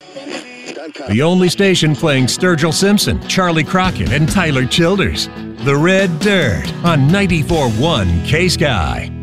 The only station playing Sturgill Simpson, Charlie Crockett, and Tyler Childers. The Red Dirt on 94.1 K-Sky.